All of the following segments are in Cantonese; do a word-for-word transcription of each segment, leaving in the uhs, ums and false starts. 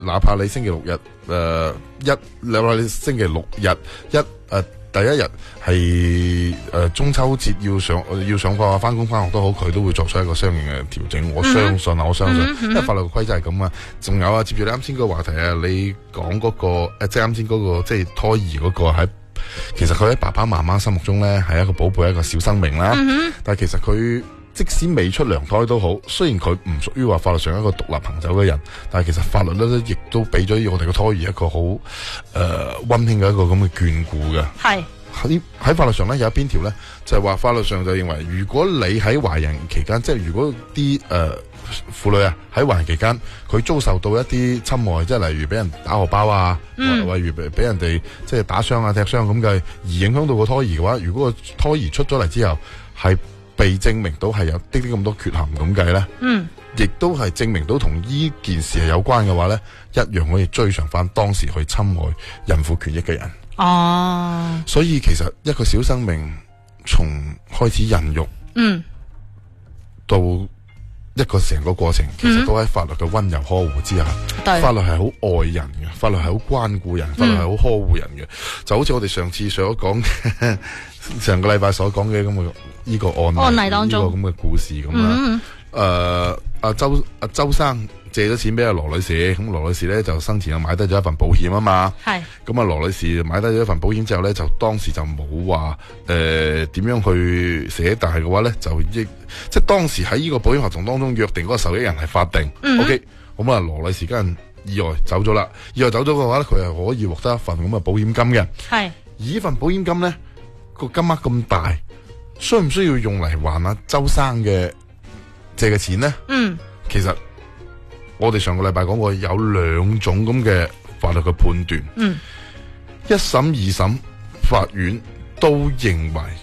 哪怕你星期六日誒、呃、一，哪怕你星期六日一誒、呃、第一日係誒中秋節要上要上課翻工翻學都好，佢都會作出一個相應嘅調整。我相信啊，我相信，因為法律嘅規則係咁啊。仲有啊，接住你啱先個話題啊，你講嗰、嗰個誒，即係啱先嗰個即係胎兒嗰個喺，其實佢喺爸爸媽媽心目中咧係一個寶貝，一個小生命啦。嗯、但係其實佢即使未出娘胎都好，雖然佢唔屬於話法律上一個獨立行走嘅人，但係其實法律咧亦都俾咗我哋個胎兒一個好誒溫馨嘅一個咁嘅眷顧嘅。係喺喺法律上咧有一邊條咧就係、是、話法律上就認為，如果你喺懷孕期間，即係如果啲誒婦女啊喺懷孕期間佢遭受到一啲侵害，即係例如俾人打荷包啊，嗯、或例如俾人哋即係打傷啊、踢傷咁嘅，而影響到個胎兒嘅話，如果個胎兒出咗嚟之後係被證明到係有啲啲咁多缺陷咁計咧，嗯，亦都係證明到同呢件事係有關嘅話咧，一樣可以追償翻當時去侵害孕婦權益嘅人。哦，所以其實一個小生命從開始孕育，嗯，到一個成個過程，其實都喺法律嘅溫柔呵護之下。對，法律係好愛人嘅，法律係好關顧人，法律係好呵護人嘅。嗯、就好似我哋上次所講嘅，上個禮拜所講嘅咁嘅呢個案例，案例當中呢個咁嘅故事咁啦。誒、嗯，阿、呃、周阿周生借咗錢俾阿羅女士，咁羅女士咧就生前又買低咗一份保險啊嘛。係。咁啊，羅女士買低咗一份保險之後咧，就當時就冇話誒點樣去寫，但係嘅話咧就亦即係當時喺呢個保險合同當中約定嗰個受益人係法定。嗯、O K， 咁啊，羅女士跟意外走咗啦，意外走咗嘅話咧，佢係可以獲得一份咁嘅保險金嘅。係。而呢份保險金咧個金額咁大，需唔需要用嚟還阿周生嘅借嘅錢咧？嗯，其實。我哋上個禮拜講過有兩種咁嘅法律嘅判斷，嗯，一審二審法院都認為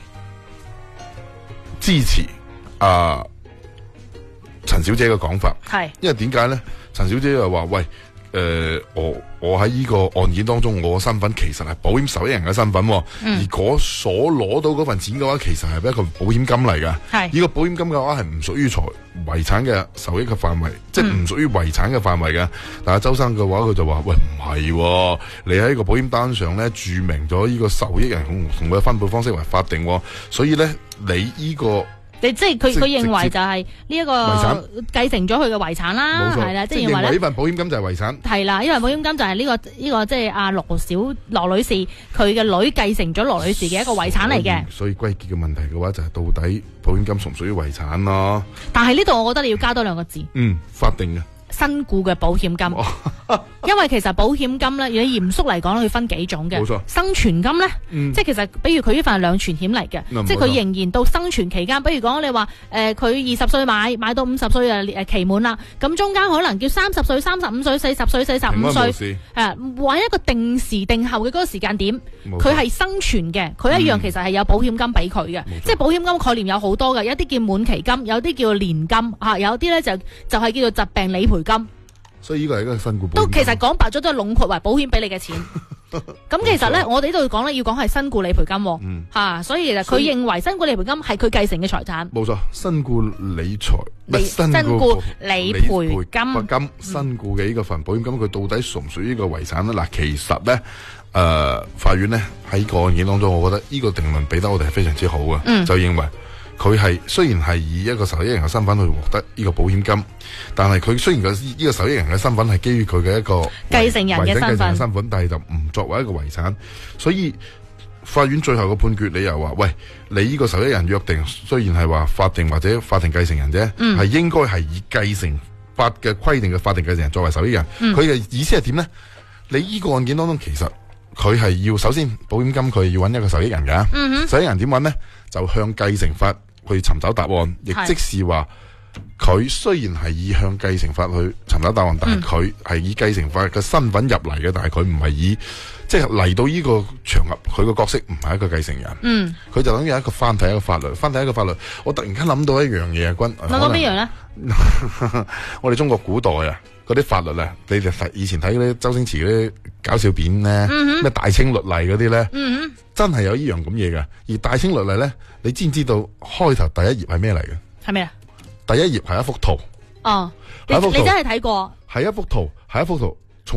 支持啊陳小姐嘅講法，係，因為點解咧？陳小姐又話喂，誒、呃，我我喺呢個案件當中，我嘅身份其實係保險受益人嘅身份，嗯、而嗰所攞到嗰份錢嘅話，其實係一個保險金嚟㗎，係，呢個保險金嘅話係唔屬於財遺產嘅受益嘅範圍，即係唔屬於遺產嘅範圍嘅。但係周生嘅話，佢就話喂，唔係，你喺個保險單上咧注明咗呢個受益人同同佢嘅分配方式為法定，所以咧你呢個你即係佢佢認為就係呢一個遺產繼承咗佢嘅遺產啦，係啦，即係認為呢份保險金就係遺產，係啦，呢份保險金就係呢、這個呢、這個即係阿羅小羅女士佢嘅女繼承咗羅女士嘅一個遺產嚟嘅。所以歸結嘅問題嘅話就係到底保險金屬唔屬於遺產咯？但係呢度我覺得你要加多兩個字，嗯，法定嘅。身故嘅保險金，因為其實保險金咧，如果嚴肅嚟講，佢分幾種嘅。冇錯。生存金咧，嗯、即係其實，比如佢呢份係兩全險嚟嘅，嗯、即係佢仍然到生存期間。比如講你話，誒佢二十歲買，買到五十歲啊誒期滿啦，咁中間可能叫三十歲、三十五歲、四十歲、四十五歲，誒揾一個定時定候嘅嗰個時間點，佢係生存嘅，佢一樣其實係有保險金俾佢嘅。即係保險金概念有好多嘅，有啲叫滿期金，有啲叫年金，嚇有啲咧就就係叫做疾病理賠金。所以呢個係一個身故保險金，都其實講白咗都係籠括為保險俾你嘅錢。咁其實咧，我哋呢度講咧要講係身故理賠金，吓、嗯啊，所以其實佢認為身故理賠金係佢繼承嘅財產。冇錯，身故理財，身故理賠金，金身故嘅呢個份保險金，佢到底屬唔屬於呢個遺產咧？嗱，其實咧，誒、呃，法院咧喺個案件當中，我覺得呢個定論俾得我哋係非常之好嘅，嗯、就認為。佢係雖然係以一個受益人嘅身份去獲得呢個保險金，但係佢雖然個呢個受益人嘅身份係基於佢嘅一個繼承人嘅身份，身份但係就唔作為一個遺產，所以法院最後嘅判決，你又話喂，你呢個受益人約定雖然係話法定或者法定繼承人啫，係、嗯、應該係以繼承法嘅規定嘅法定繼承人作為受益人，佢嘅、嗯、意思係點咧？你呢個案件當中其實佢係要首先保險金佢要揾一個受益人嘅，嗯、哼受益人點揾咧？就向繼承法去尋找答案，亦即是話佢雖然係以向繼承法去尋找答案，但係佢係以繼承法嘅身份入嚟嘅，但係佢唔係以即係嚟到呢個場合，佢個角色唔係一個繼承人。嗯，佢就等於一個翻睇一個法律，翻睇一個法律。我突然間諗到一樣嘢啊，君諗到邊樣咧？我哋中國古代啊，嗰啲法律啊，你哋睇以前睇嗰啲周星馳嗰啲搞笑片咧，咩、嗯、哼大清律例嗰啲咧，嗯、哼真係有呢樣咁嘢嘅。而大清律例咧，你知唔知道開頭第一頁係咩嚟嘅？係咩啊？第一頁係一幅圖。哦，你你真係睇過？係一幅圖，係一幅圖。